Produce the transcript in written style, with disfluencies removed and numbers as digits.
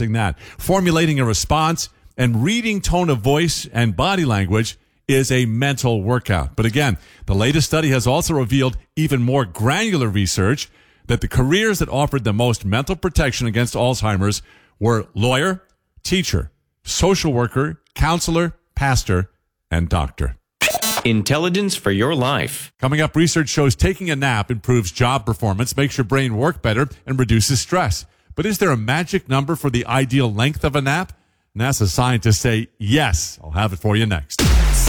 practicing that. Formulating a response and reading tone of voice and body language is a mental workout. But again, the latest study has also revealed even more granular research that the careers that offered the most mental protection against Alzheimer's were lawyer, teacher, social worker, counselor, pastor, and doctor. Intelligence for your life. Coming up, research shows taking a nap improves job performance, makes your brain work better, and reduces stress. But is there a magic number for the ideal length of a nap? NASA scientists say yes. I'll have it for you next.